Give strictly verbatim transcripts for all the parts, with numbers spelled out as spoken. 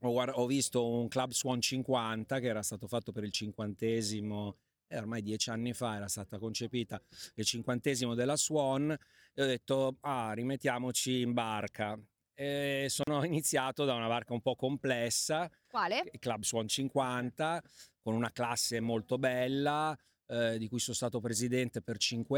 ho, guard- ho visto un Club Swan cinquanta che era stato fatto per il cinquantesimo, eh, ormai dieci anni fa era stata concepita, il cinquantesimo della Swan, e ho detto, ah, rimettiamoci in barca. E sono iniziato da una barca un po' complessa, Quale? Club Swan cinquanta, con una classe molto bella, eh, di cui sono stato presidente per cinque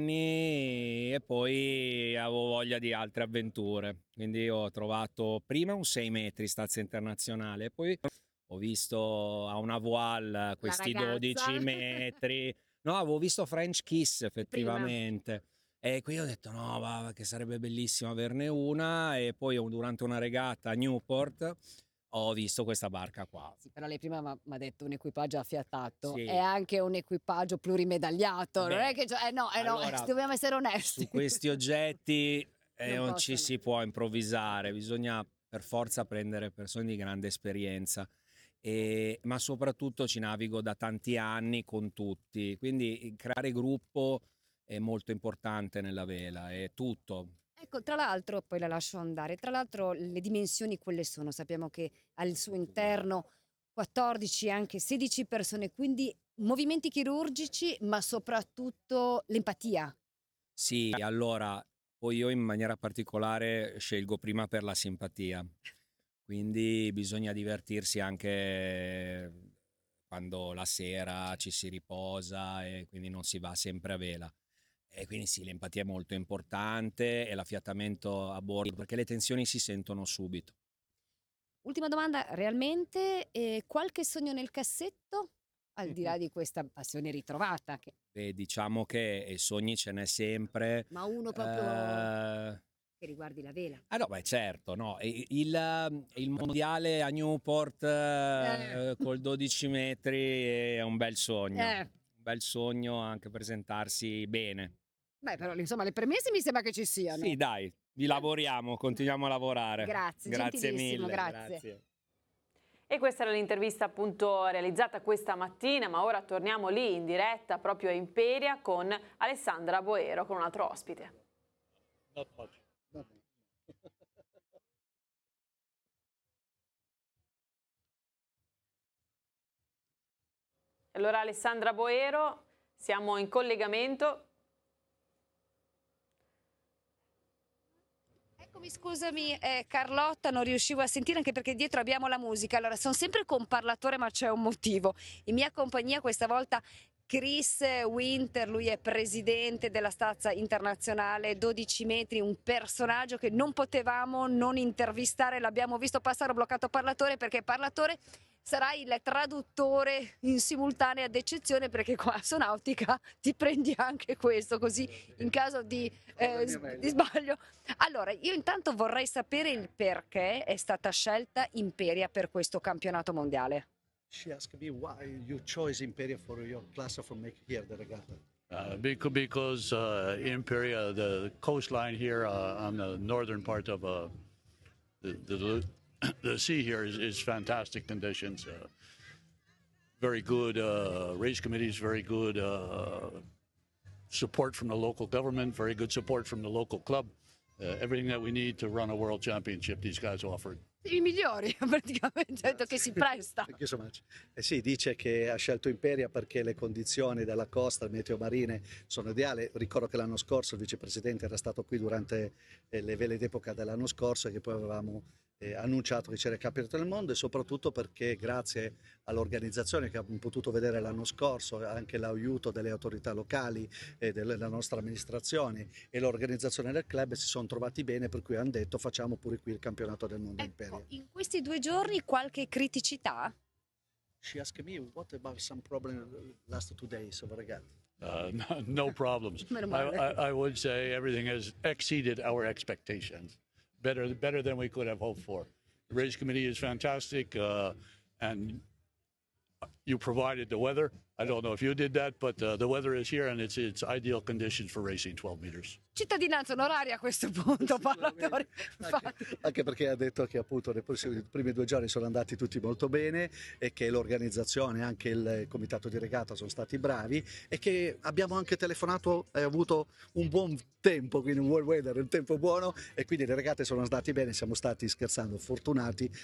anni, e poi avevo voglia di altre avventure. Quindi ho trovato prima un sei metri stazza internazionale, poi ho visto a una voile questi ragazza. dodici metri. No, avevo visto French Kiss effettivamente. E qui ho detto no, va, che sarebbe bellissimo averne una. E poi durante una regata a Newport ho visto questa barca qua. Sì, però lei prima mi ha detto un equipaggio affiatato, Sì. è anche un equipaggio plurimedagliato, non Beh, è che eh no, eh no, allora, dobbiamo essere onesti. su questi oggetti eh, Non non ci possono. si può improvvisare, bisogna per forza prendere persone di grande esperienza. E, ma soprattutto ci navigo da tanti anni con tutti, quindi creare gruppo è molto importante nella vela, è tutto. Ecco, tra l'altro, poi la lascio andare, tra l'altro le dimensioni quelle sono, sappiamo che al suo interno quattordici, anche sedici persone, quindi movimenti chirurgici, ma soprattutto l'empatia. Sì, allora, poi io in maniera particolare scelgo prima per la simpatia, quindi bisogna divertirsi anche quando la sera ci si riposa e quindi non si va sempre a vela. E quindi sì, l'empatia è molto importante e l'affiatamento a bordo, perché le tensioni si sentono subito. Ultima domanda, realmente eh, qualche sogno nel cassetto? Al di là di questa passione ritrovata, che... Beh, diciamo che eh, sogni ce n'è sempre. ma uno proprio Eh, che riguardi la vela. Ah no, beh certo, no. E Il, il mondiale a Newport Eh, eh, col dodici metri è un bel sogno, eh. un bel sogno anche presentarsi bene. Beh, però insomma le premesse mi sembra che ci siano. Sì, dai, vi lavoriamo, continuiamo a lavorare. Grazie, Grazie gentilissimo, mille, grazie. grazie. E questa era l'intervista appunto realizzata questa mattina, ma ora torniamo lì in diretta proprio a Imperia con Alessandra Boero, con un altro ospite. Not much. Allora Alessandra Boero, siamo in collegamento. Eccomi, scusami eh, Carlotta, non riuscivo a sentire anche perché dietro abbiamo la musica. Allora, sono sempre con parlatore, ma c'è un motivo. In mia compagnia questa volta Chris Winter, lui è presidente della Stazza Internazionale, dodici metri, un personaggio che non potevamo non intervistare, l'abbiamo visto passare, ho bloccato parlatore perché parlatore sarà il traduttore in simultanea d'eccezione, perché qua su Nautica ti prendi anche questo, così in caso di, eh, di sbaglio. Allora, io intanto vorrei sapere il perché è stata scelta Imperia per questo campionato mondiale. She asked me why you chose Imperia for your class for make here the regatta. Uh, because because uh, Imperia, the coastline here uh, on the northern part of uh, the, the the sea here is, is fantastic conditions. Uh, very good uh, race committees, very good uh, support from the local government, very good support from the local club. Uh, everything that we need to run a world championship, these guys offered. I migliori, praticamente, ha detto che si presta. Thank you so much. Eh sì, dice che ha scelto Imperia perché le condizioni della costa, le meteo marine sono ideali. Ricordo che l'anno scorso il vicepresidente era stato qui durante eh, le vele d'epoca dell'anno scorso, e che poi avevamo eh, annunciato che c'era il campionato del mondo, e soprattutto perché grazie all'organizzazione che abbiamo potuto vedere l'anno scorso, anche l'aiuto delle autorità locali e della nostra amministrazione e l'organizzazione del club, si sono trovati bene, per cui hanno detto facciamo pure qui il campionato del mondo. Ecco, Imperia. in questi due giorni qualche criticità? She asked me what about some problem last two days of regatta. Uh, no, no problems. I, Meno male. I, I would say everything has exceeded our expectations. Better, better than we could have hoped for. The race committee is fantastic, uh, and you provided the weather. I don't know if you did that, but uh, the weather is here and it's it's ideal conditions for racing twelve meters. Cittadinanza onoraria a questo punto, parlatori. Anche, anche perché ha detto che appunto nei prossimi- i primi due giorni sono andati tutti molto bene, e che l'organizzazione, anche il comitato di regata sono stati bravi, e che abbiamo anche telefonato e avuto un buon tempo, quindi un buon weather, un tempo buono, e quindi le regate sono andate bene. Siamo stati, scherzando, fortunati